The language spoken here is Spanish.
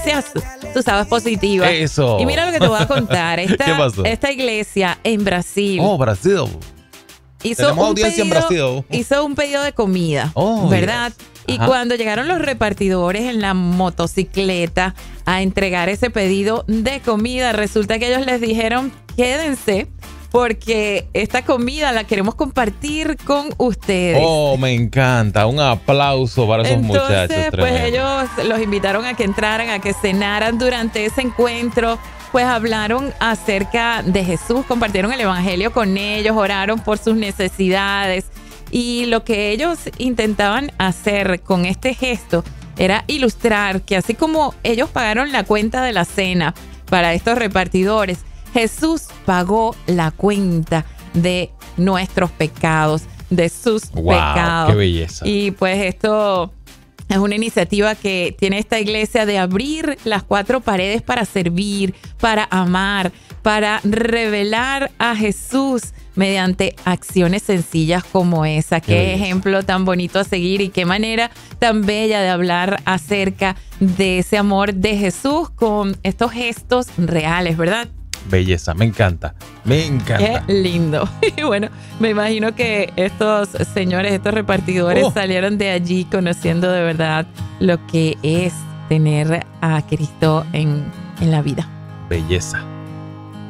tú sabes, positiva. Eso. Y mira lo que te voy a contar. ¿Qué pasó? Esta iglesia en Brasil. Oh, Brasil. Tenemos audiencia en Brasil. Hizo un pedido de comida, ¿verdad? Yes. Y cuando llegaron los repartidores en la motocicleta a entregar ese pedido de comida, resulta que ellos les dijeron, quédense, porque esta comida la queremos compartir con ustedes. Oh, me encanta. Un aplauso para esos muchachos. Pues ellos los invitaron a que entraran, a que cenaran durante ese encuentro. Pues hablaron acerca de Jesús, compartieron el evangelio con ellos, oraron por sus necesidades. Y lo que ellos intentaban hacer con este gesto era ilustrar que así como ellos pagaron la cuenta de la cena para estos repartidores, Jesús pagó la cuenta de nuestros pecados, de sus pecados. ¡Qué belleza! Y pues esto es una iniciativa que tiene esta iglesia de abrir las 4 paredes para servir, para amar, para revelar a Jesús mediante acciones sencillas como esa. Qué ejemplo tan bonito a seguir y qué manera tan bella de hablar acerca de ese amor de Jesús con estos gestos reales, ¿verdad? Belleza, me encanta, me encanta. Qué lindo. Y bueno, me imagino que estos señores, estos repartidores salieron de allí conociendo de verdad lo que es tener a Cristo en la vida. Belleza.